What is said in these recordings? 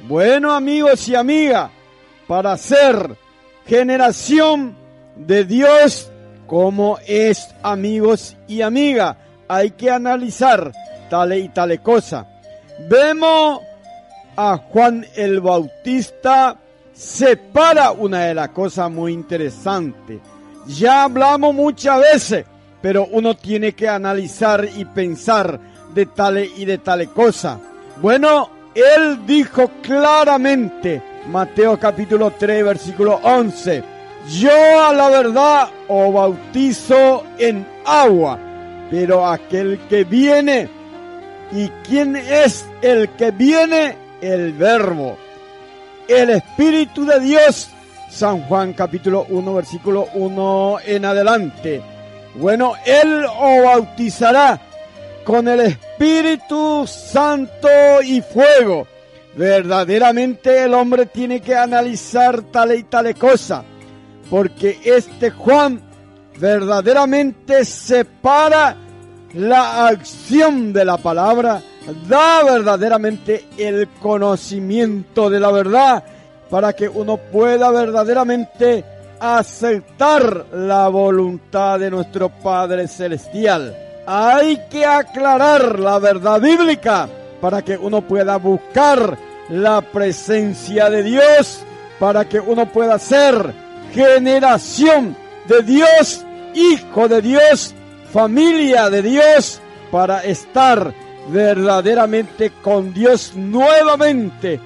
Bueno, amigos y amigas, para ser generación de Dios, como es, amigos y amigas, hay que analizar tales y tales cosas. Vemos a Juan el Bautista, separa una de las cosas muy interesantes. Ya hablamos muchas veces, pero uno tiene que analizar y pensar de tales y de tales cosas. Bueno, él dijo claramente, Mateo capítulo 3, versículo 11, yo a la verdad os bautizo en agua, pero aquel que viene, ¿y quién es el que viene? El Verbo, el Espíritu de Dios. San Juan capítulo 1, versículo 1 en adelante. Bueno, Él os bautizará con el Espíritu Santo y fuego. Verdaderamente el hombre tiene que analizar tales y tales cosas, porque este Juan verdaderamente separa la acción de la palabra, da verdaderamente el conocimiento de la verdad, para que uno pueda verdaderamente aceptar la voluntad de nuestro Padre Celestial. Hay que aclarar la verdad bíblica para que uno pueda buscar la presencia de Dios, para que uno pueda ser generación de Dios, hijo de Dios, familia de Dios, para estar verdaderamente con Dios nuevamente.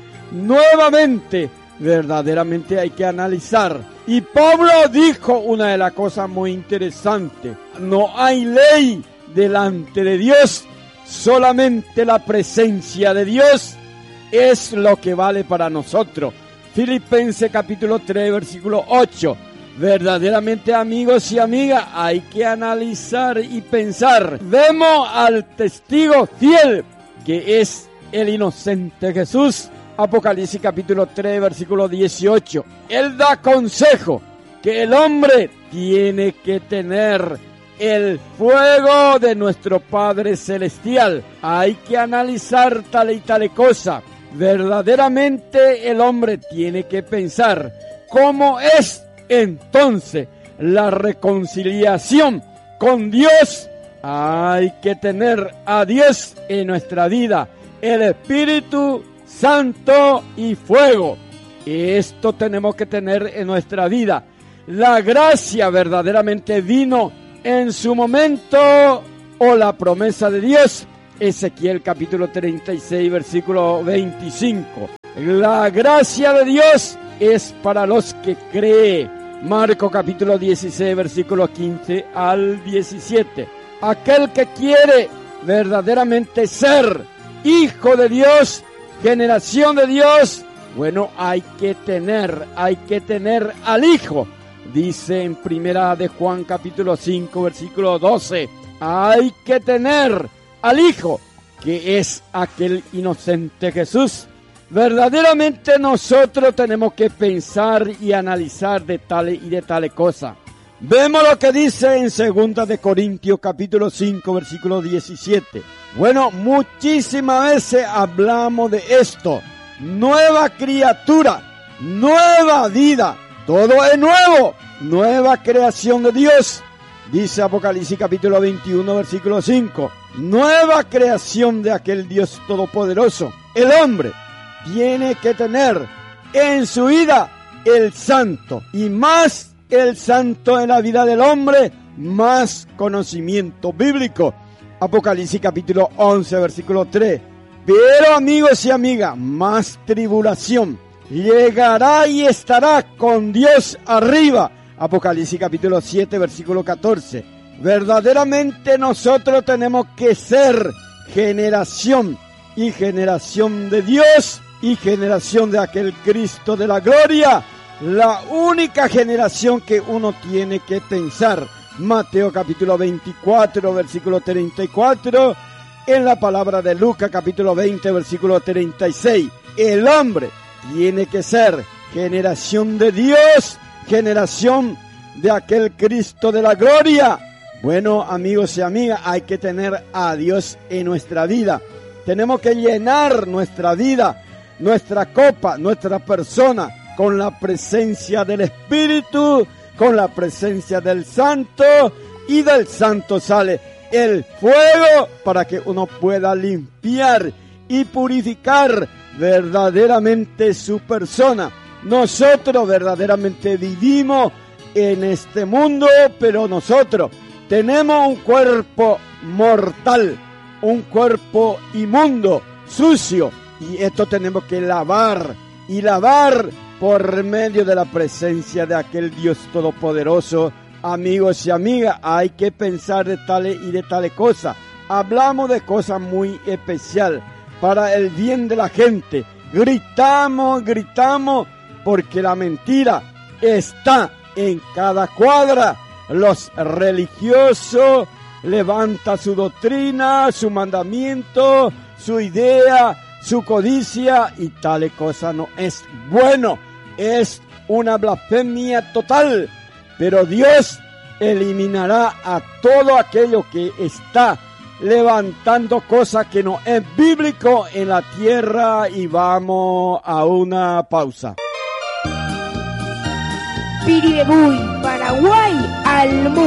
Verdaderamente hay que analizar. Y Pablo dijo una de las cosas muy interesantes: no hay ley delante de Dios, solamente la presencia de Dios es lo que vale para nosotros. Filipenses capítulo 3, versículo 8. Verdaderamente, amigos y amigas, hay que analizar y pensar. Vemos al testigo fiel, que es el inocente Jesús. Apocalipsis capítulo 3, versículo 18. Él da consejo que el hombre tiene que tener el fuego de nuestro Padre Celestial. Hay que analizar tal y tal cosa. Verdaderamente el hombre tiene que pensar cómo es entonces la reconciliación con Dios. Hay que tener a Dios en nuestra vida, el Espíritu Santo y fuego. Esto tenemos que tener en nuestra vida. La gracia verdaderamente vino en su momento, o la promesa de Dios. Ezequiel capítulo 36, versículo 25. La gracia de Dios es para los que creen. Marcos capítulo 16, versículo 15 al 17. Aquel que quiere verdaderamente ser hijo de Dios, generación de Dios, bueno, hay que tener al Hijo. Dice en primera de Juan capítulo 5, versículo 12, hay que tener al Hijo, que es aquel inocente Jesús. Verdaderamente nosotros tenemos que pensar y analizar de tales y de tales cosas. Vemos lo que dice en 2 de Corintios capítulo 5, versículo 17. Bueno, muchísimas veces hablamos de esto. Nueva criatura, nueva vida, todo es nuevo, nueva creación de Dios. Dice Apocalipsis capítulo 21, versículo 5. Nueva creación de aquel Dios todopoderoso. El hombre tiene que tener en su vida el santo, y más el santo en la vida del hombre, más conocimiento bíblico. Apocalipsis capítulo 11, versículo 3. Pero, amigos y amigas, más tribulación. Llegará y estará con Dios arriba. Apocalipsis capítulo 7, versículo 14. Verdaderamente nosotros tenemos que ser generación, y generación de Dios, y generación de aquel Cristo de la gloria. La única generación que uno tiene que pensar. Mateo capítulo 24, versículo 34. En la palabra de Lucas capítulo 20, versículo 36. El hombre tiene que ser generación de Dios, generación de aquel Cristo de la gloria. Bueno, amigos y amigas, hay que tener a Dios en nuestra vida. Tenemos que llenar nuestra vida nuestra copa, nuestra persona, con la presencia del Espíritu, con la presencia del Santo, y del Santo sale el fuego para que uno pueda limpiar y purificar verdaderamente su persona. Nosotros verdaderamente vivimos en este mundo, pero nosotros tenemos un cuerpo mortal, un cuerpo inmundo, sucio, y esto tenemos que lavar, y lavar por medio de la presencia de aquel Dios todopoderoso. Amigos y amigas, hay que pensar de tales y de tales cosas. Hablamos de cosas muy especiales para el bien de la gente. Gritamos, porque la mentira está en cada cuadra. Los religiosos levantan su doctrina, su mandamiento, su idea, su codicia, y tal cosa no es bueno. Es una blasfemia total. Pero Dios eliminará a todo aquello que está levantando cosas que no es bíblico en la tierra. Y vamos a una pausa. Piribebuy, Paraguay al mundo.